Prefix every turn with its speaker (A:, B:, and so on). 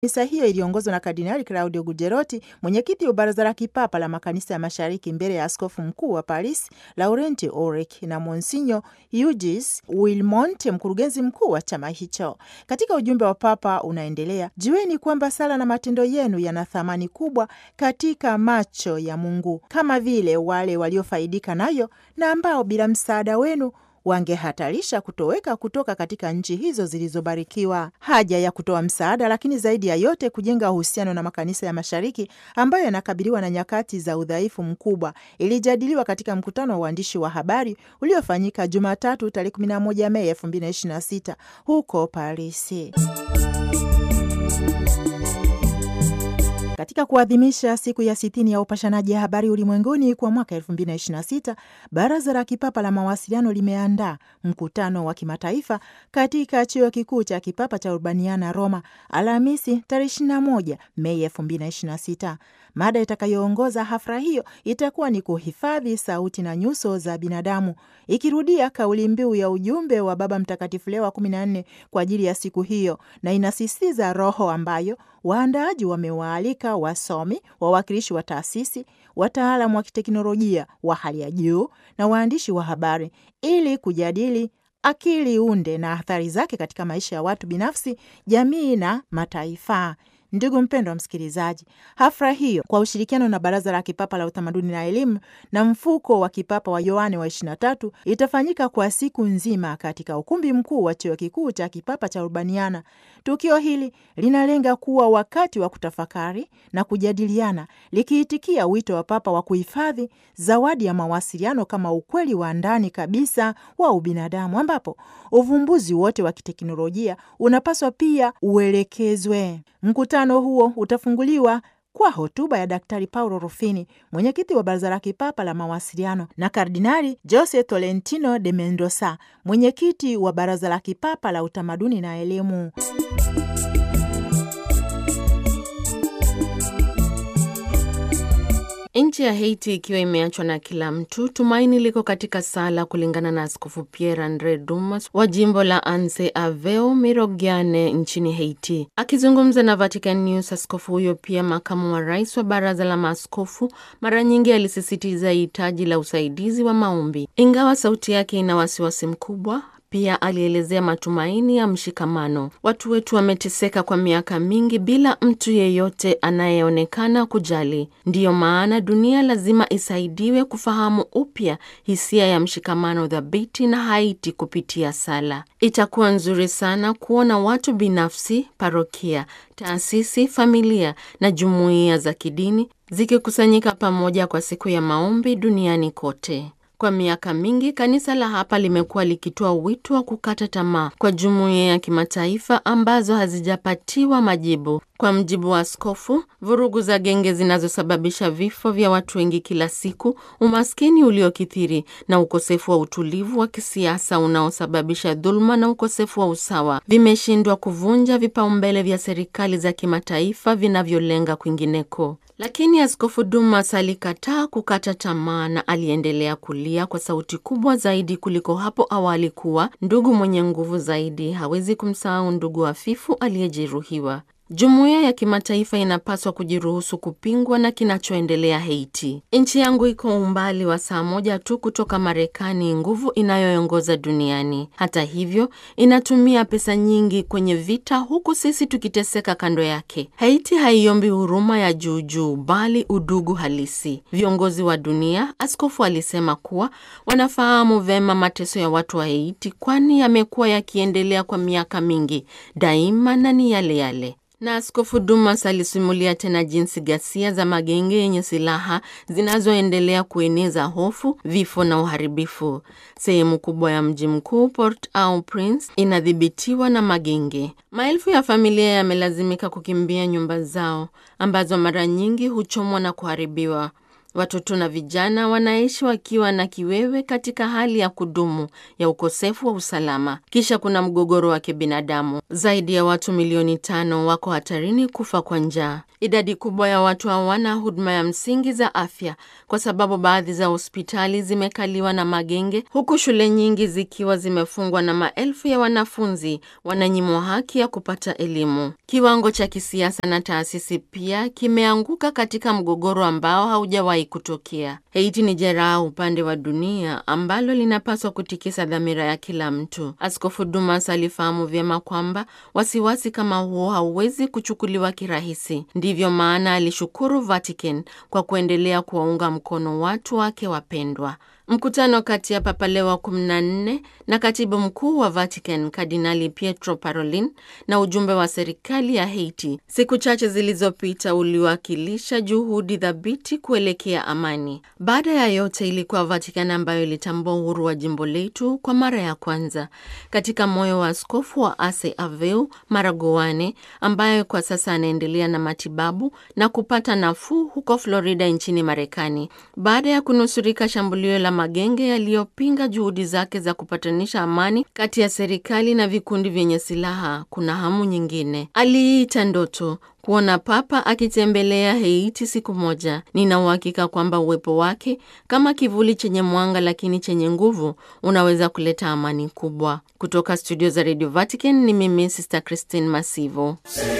A: Misa hiyo iliongozwa na Kardinali Claudio Gugerotti, mwenyekiti wa Baraza la Kipapa la Makanisa ya Mashariki, mbele ya askofu mkuu wa Paris Laurent Ulrich na Monsinyo Eugis Wilmont, mkurugenzi mkuu wa chama hicho. Katika ujumbe wa Papa unaendelea: jueni kwamba sala na matendo yenu yana thamani kubwa katika macho ya Mungu, kama vile wale waliofaidika nayo na ambao bila msaada wenu wangehatarisha kutoweka kutoka katika nchi hizo zilizobarikiwa. Haja ya kutoa msaada, lakini zaidi ya yote kujenga uhusiano na makanisa ya Mashariki ambayo yanakabiliwa na nyakati za udhaifu mkubwa, ilijadiliwa katika mkutano wa waandishi wa habari uliofanyika Jumatatu tarehe 11 Mei 2026 huko Parisi. Katika kuadhimisha siku ya 60 ya upashanaji habari ulimwenguni kwa mwaka 2026, Baraza la Kipapa la Mawasiliano limeandaa mkutano wa kimataifa katika Chuo Kikuu cha Kipapa cha Urbaniana, Roma, Alhamisi tarehe 21 Mei 2026. Mada itakayoongoza hafla hiyo itakuwa ni kuhifadhi sauti na nyuso za binadamu, ikirudia kauli mbiu ya ujumbe wa Baba Mtakatifu Leo wa 14 kwa ajili ya siku hiyo, na inasisitiza roho ambayo waandaaji wamewaalika wasomi, wawakilishi wa taasisi, wataalamu wa kiteknolojia wa hali ya juu na waandishi wa habari ili kujadili akili unde na athari zake katika maisha ya watu binafsi, jamii na mataifa. Ndugu mpendwa msikilizaji, hafla hiyo kwa ushirikiano na Baraza la Kipapa la Utamaduni na Elimu na mfuko wa kipapa wa Yohane wa 23 itafanyika kwa siku nzima katika ukumbi mkuu wa Chuo Kikuu cha Kipapa cha Urbaniana. Tukio hili linalenga kuwa wakati wa kutafakari na kujadiliana, likiitikia wito wa Papa wa kuhifadhi zawadi ya mawasiliano kama ukweli wa ndani kabisa wa ubinadamu, ambapo uvumbuzi wote wa kiteknolojia unapaswa pia uelekezwe. Mkutano huo utafunguliwa kwa hotuba ya Daktari Paolo Ruffini, mwenyekiti wa Baraza la Kipapa la Mawasiliano, na Kardinali Jose Tolentino de Mendoza, mwenyekiti wa Baraza la Kipapa la Utamaduni na Elimu.
B: Nchi ya Haiti ikiwa imeachwa na kila mtu, tumaini liko katika sala, kulingana na Askofu Pierre Andre Dumas wa jimbo la Anse Aveo Mirogiane nchini Haiti. Akizungumza na Vatican News, askofu huyo pia makamu wa rais wa baraza la maaskofu mara nyingi alisisitiza hitaji la usaidizi wa maombi. Ingawa sauti yake ina wasiwasi mkubwa, pia alielezea matumaini ya mshikamano. Watu wetu wameteseka kwa miaka mingi bila mtu yeyote anayeonekana kujali. Ndiyo maana dunia lazima isaidiwe kufahamu upya hisia ya mshikamano thabiti na Haiti kupitia sala. Itakuwa nzuri sana kuona watu binafsi, parokia, taasisi, familia na jumuiya za kidini zikikusanyika pamoja kwa siku ya maombi duniani kote. Kwa miaka mingi kanisa la hapa limekuwa likitoa wito wa kukata tamaa kwa jumuiya ya kimataifa ambazo hazijapatiwa majibu. Kwa mjibu wa askofu, vurugu za genge zinazosababisha vifo vya watu wengi kila siku, umaskini uliokithiri na ukosefu wa utulivu wa kisiasa unaosababisha dhuluma na ukosefu wa usawa vimeshindwa kuvunja vipaumbele vya serikali za kimataifa vinavyolenga kwingineko. Lakini Askofu Dumas alikataa kukata tamaa na aliendelea kulia kwa sauti kubwa zaidi kuliko hapo awali kuwa ndugu mwenye nguvu zaidi hawezi kumsahau ndugu hafifu aliyejeruhiwa. Jumuiya ya kimataifa inapaswa kujiruhusu kupingwa na kinachoendelea Haiti. Nchi yangu iko umbali wa saa moja tu kutoka Marekani, nguvu inayoongoza duniani. Hata hivyo, inatumia pesa nyingi kwenye vita huku sisi tukiteseka kando yake. Haiti haiombi huruma ya juu bali udugu halisi. Viongozi wa dunia, askofu alisema kuwa, wanafahamu vema mateso ya watu wa Haiti kwani yamekuwa yakiendelea kwa miaka mingi, daima na ni yale yale. Na Askofu Dumas alisimulia tena jinsi ghasia za magenge yenye silaha zinazoendelea kueneza hofu, vifo na uharibifu. Sehemu kubwa ya mji mkuu Port-au-Prince inadhibitiwa na magenge. Maelfu ya familia yamelazimika kukimbia nyumba zao ambazo mara nyingi huchomwa na kuharibiwa. Watoto na vijana wanaishi wakiwa na kiwewe katika hali ya kudumu ya ukosefu wa usalama. Kisha kuna mgogoro wa kibinadamu. Zaidi ya watu milioni 5 wako hatarini kufa kwa njaa. Idadi kubwa ya watu hawana huduma ya msingi za afya kwa sababu baadhi za hospitali zimekaliwa na magenge, huku shule nyingi zikiwa zimefungwa na maelfu ya wanafunzi wananyimwa haki ya kupata elimu. Kiwango cha kisiasa na taasisi pia kimeanguka katika mgogoro ambao haujawahi kutokea. Haiti ni jeraha upande wa dunia ambalo linapaswa kutikisa dhamira ya kila mtu. Askofu Dumas alifahamu vyema kwamba wasiwasi kama huo hauwezi kuchukuliwa kirahisi. Ndivyo maana alishukuru Vatican kwa kuendelea kuwaunga mkono watu wake wapendwa. Mkutano kati ya Papa Leo wa 14 na katibu mkuu wa Vatican Kardinali Pietro Parolin na ujumbe wa serikali ya Haiti siku chache zilizopita uliwakilisha juhudi thabiti kuelekea amani. Baada ya yote, ilikuwa Vatican ambayo ilitambua uhuru wa jimbo letu kwa mara ya kwanza katika moyo wa askofu wa Ase Aveu Maragoane, ambaye kwa sasa anaendelea na matibabu na kupata nafuu huko Florida nchini Marekani baada ya kunusurika shambulio la magenge yaliyopinga juhudi zake za kupatanisha amani kati ya serikali na vikundi vyenye silaha. Kuna hamu nyingine. Aliita ndoto kuona Papa akitembelea Haiti siku moja. Nina uhakika kwamba uwepo wake kama kivuli chenye mwanga lakini chenye nguvu unaweza kuleta amani kubwa. Kutoka studio za Radio Vatican ni mimi Sister Christine Masivo.